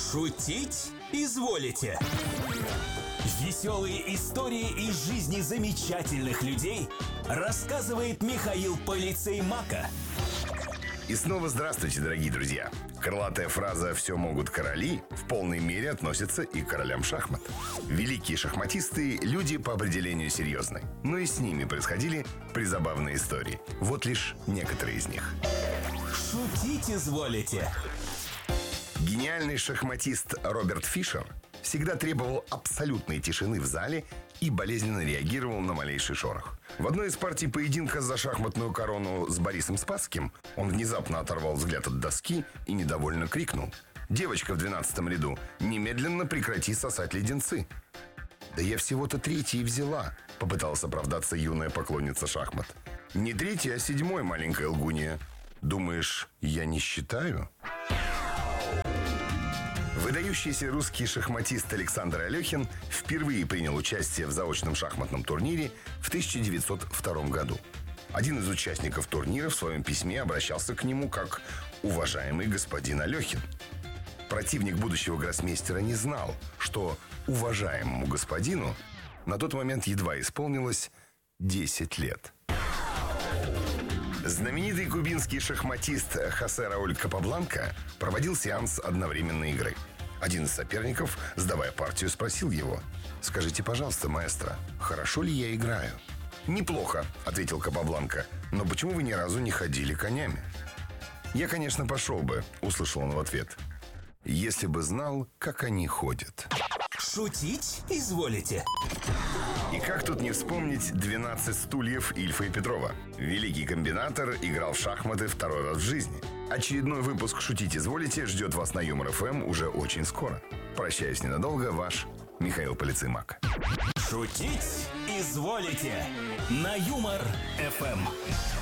Шутить изволите. Веселые истории из жизни замечательных людей рассказывает Михаил Полицей Мака. И снова здравствуйте, дорогие друзья. Крылатая фраза «все могут короли» в полной мере относится и к королям шахмат. Великие шахматисты – люди по определению серьезные. Но и с ними происходили призабавные истории. Вот лишь некоторые из них. Шутить изволите. Гениальный шахматист Роберт Фишер всегда требовал абсолютной тишины в зале и болезненно реагировал на малейший шорох. В одной из партий поединка за шахматную корону с Борисом Спасским он внезапно оторвал взгляд от доски и недовольно крикнул: «Девочка в 12-м ряду, немедленно прекрати сосать леденцы!» «Да я всего-то третий взяла», — попыталась оправдаться юная поклонница шахмат. «Не третий, а седьмой, маленькая лгунья. Думаешь, я не считаю?» Выдающийся русский шахматист Александр Алехин впервые принял участие в заочном шахматном турнире в 1902 году. Один из участников турнира в своем письме обращался к нему как «уважаемый господин Алехин». Противник будущего гроссмейстера не знал, что уважаемому господину на тот момент едва исполнилось 10 лет. Знаменитый кубинский шахматист Хосе Рауль Капабланка проводил сеанс одновременной игры. Один из соперников, сдавая партию, спросил его: «Скажите, пожалуйста, маэстро, хорошо ли я играю?» «Неплохо», — ответил Капабланка. «Но почему вы ни разу не ходили конями?» «Я, конечно, пошел бы», — услышал он в ответ, «если бы знал, как они ходят». Шутить изволите. И как тут не вспомнить 12 стульев Ильфа и Петрова? Великий комбинатор играл в шахматы второй раз в жизни. Очередной выпуск «Шутить изволите» ждет вас на Юмор ФМ уже очень скоро. Прощаюсь ненадолго, ваш Михаил Полицей Мак. Шутить изволите на Юмор ФМ.